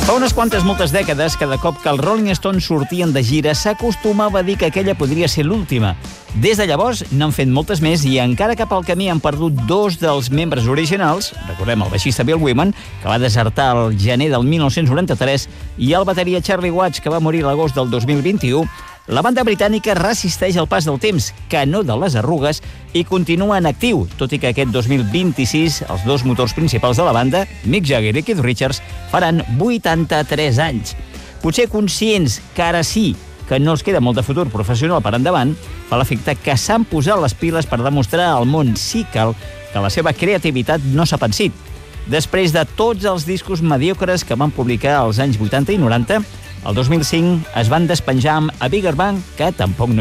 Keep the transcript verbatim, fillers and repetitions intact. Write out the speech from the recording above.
Fa unes quantes moltes dècades, cada cop que els Rolling Stones sortien de gira, s'acostumava a dir que aquella podria ser l'última. Des de llavors n'han fet moltes més i encara que pel camí han perdut dos dels membres originals, recordem el baixista Bill Wyman, que va desertar el gener del mil nou-cents noranta-tres, i el bateria Charlie Watts, que va morir l'agost del dos mil vint-i-u, la banda britànica resisteix el pas del temps, que no de les arrugues, i continua en actiu, tot i que aquest dos mil vint-i-sis els dos motors principals de la banda, Mick Jagger i Keith Richards, faran vuitanta-tres anys. Potser conscients que ara sí que no els queda molt de futur professional per endavant, fa l'efecte que s'han posat les piles per demostrar al món, si cal, que la seva creativitat no s'ha pensit. Després de tots els discos mediocres que van publicar als anys vuitanta i noranta, el dos mil cinc es van despenjar amb A Bigger Bang, que tampoc no